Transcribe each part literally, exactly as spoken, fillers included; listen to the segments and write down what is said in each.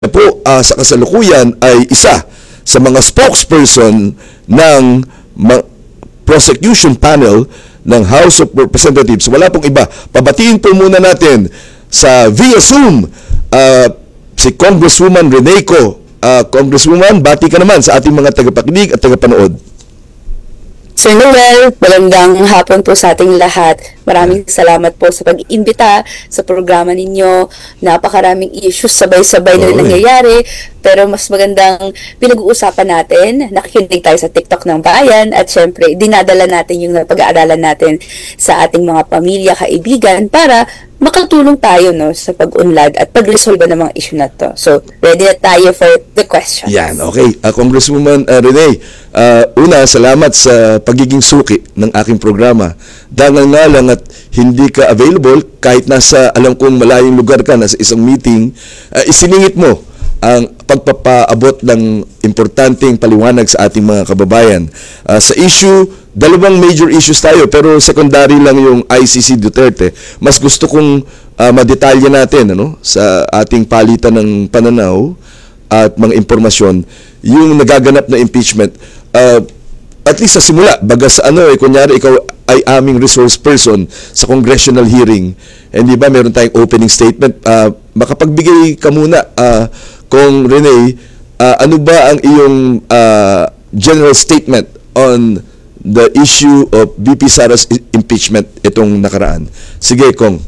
po uh, sa kasalukuyan ay isa sa mga spokesperson ng ma- prosecution panel ng House of Representatives. Wala pong iba. Pabatiin po muna natin sa via Zoom uh, si Congresswoman Reneco. Uh, Congresswoman, bati ka naman sa ating mga tagapakinig at tagapanood. Sir Noel, magandang hapon po sa ating lahat. Maraming salamat po sa pag-imbita sa programa ninyo. Napakaraming issues sabay-sabay na nangyayari. Pero mas magandang pinag-uusapan natin. Nakikinig tayo sa TikTok ng bayan. At syempre, dinadala natin yung pag-aaralan natin sa ating mga pamilya, kaibigan para makatulong tayo no, sa pag-unlad at pag-resolve ng mga issue na to. So, ready na tayo for the questions. Yan, okay. Uh, Congresswoman uh, Rene, uh, una, salamat sa pagiging suki ng aking programa. Dahil nga lang at hindi ka available, kahit nasa alam kong malayong lugar ka, nasa isang meeting, uh, isiningit mo ang pagpapaabot ng importanteng paliwanag sa ating mga kababayan. Uh, sa issue, dalawang major issues tayo, pero secondary lang yung I C C Duterte. Mas gusto kong uh, madetalya natin ano, sa ating palitan ng pananaw at mga impormasyon, yung nagaganap na impeachment. Uh, at least sa simula, baga sa ano, eh, kunyari ikaw ay aming resource person sa congressional hearing. Hindi ba, meron tayong opening statement. Uh, makapagbigay ka muna, uh, Kung Rene, uh, ano ba ang iyong uh, general statement on the issue of V P Sara's impeachment itong nakaraan? Sige, Kong.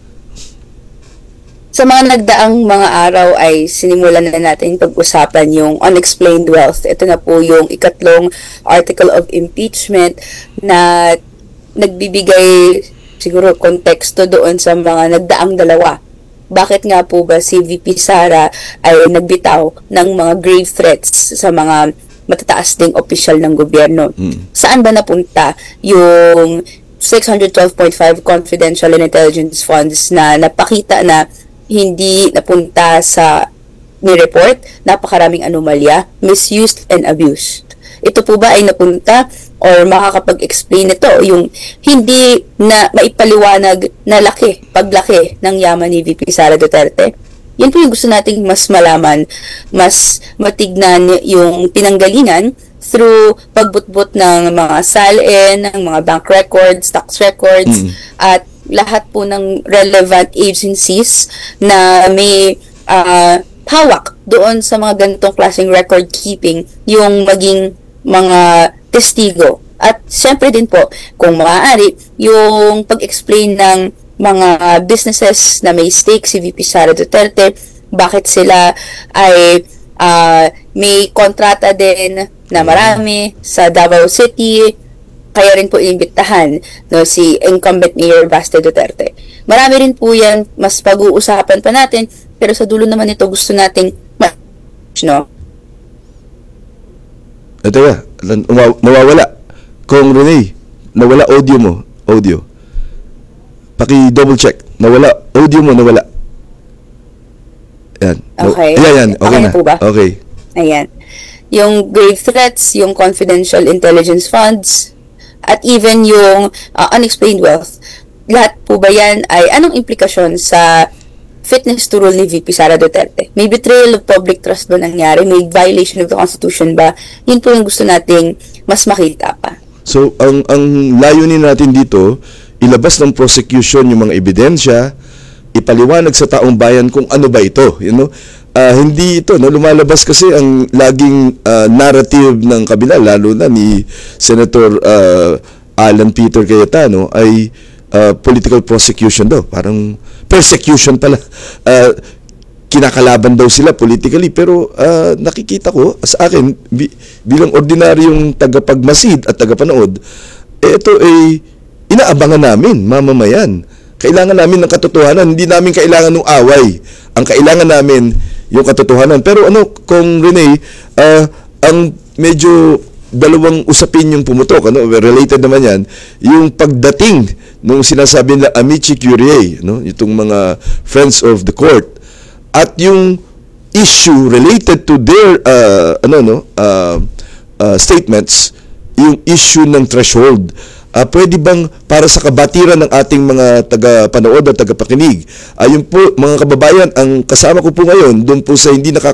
Sa mga nagdaang mga araw ay sinimulan na natin pag-usapan yung unexplained wealth. Ito na po yung ikatlong article of impeachment na nagbibigay siguro konteksto doon sa mga nagdaang dalawa. Bakit nga po ba si V P Sara ay nagbitaw ng mga grave threats sa mga matataas ding opisyal ng gobyerno? Mm. Saan ba napunta yung six hundred twelve point five confidential and intelligence funds na napakita na hindi napunta sa ni-report? Napakaraming anomalya, misused and abused. Ito po ba ay napunta or makakapag-explain ito yung hindi na maipaliwanag na laki, paglaki ng yaman ni V P Sara Duterte? Yan po yung gusto nating mas malaman, mas matignan yung pinanggalingan through pagbutbut ng mga S A L N, ng mga bank records, tax records, mm. at lahat po ng relevant agencies na may uh, hawak doon sa mga ganitong klaseng record keeping, yung maging mga testigo. At siyempre din po, kung maaari, yung pag-explain ng mga businesses na may stake si V P Sara Duterte, bakit sila ay uh, may kontrata din na marami sa Davao City, kaya rin po inimbitahan no, si incumbent Mayor Baste Duterte. Marami rin po yan, mas pag-uusapan pa natin, pero sa dulo naman ito gusto nating ma- no? Ito ba, nawawala. Kung Rene, nawala audio mo. Audio. Paki-double check. Nawala. Audio mo, nawala. Yan. Okay. Ayan, yan. Okay, okay na. Po ba? Okay. Ayan. Yung grave threats, yung confidential intelligence funds, at even yung uh, unexplained wealth. Lahat po ba yan ay anong implikasyon sa fitness to rule ni V P Sara Duterte? May betrayal of public trust ba nangyari? May violation of the Constitution ba? Yun po yung gusto nating mas makita pa. So, ang ang layunin natin dito, ilabas ng prosecution yung mga ebidensya, ipaliwanag sa taong bayan kung ano ba ito. You know? Uh, hindi ito, no? Lumalabas kasi ang laging uh, narrative ng kabila, lalo na ni Senator uh, Alan Peter Cayetano, ay uh, political prosecution daw. Parang persecution pala. Uh, kinakalaban daw sila politically, pero uh, nakikita ko sa akin bi- bilang ordinaryong tagapagmasid at tagapanood, eh, ito ay inaabangan namin, mamamayan. Kailangan namin ng katotohanan, hindi namin kailangan ng away. Ang kailangan namin yung katotohanan. Pero ano, kung Rene, uh, ang medyo dalawang usapin yung pumutok, ano, related naman yan, yung pagdating nung sinasabi na amici curiae, no, itong mga friends of the court, at yung issue related to their uh, ano no uh, uh, statements, yung issue ng threshold. ah, pwede bang para sa kabatiran ng ating mga taga-panood at taga-pakinig, ayun po mga kababayan, ang kasama ko po ngayon doon po sa hindi nakaka